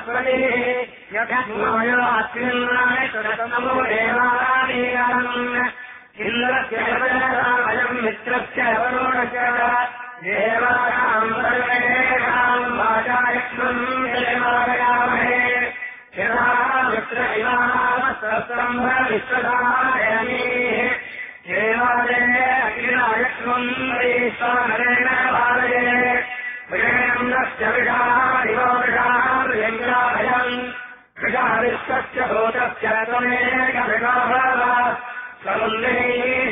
यथास्मिन्नायतमो देवानीयम् इन्द्रस्य अयम् मित्रस्य वरुणस्य देवानाम् सर्वेषाम् वाचायत्नम् देवालयामहे यथा मित्र इवामस्तम्भ विश्वधारयमीः देवालये अखिलायत्नम् ईश्वरेण बालये प्रेम्नस्य विषादिवोषाम् व्यङ्गाभयम् विषाविश्वस्य भूतस्य त्वमेकविषाभव समुन्नैः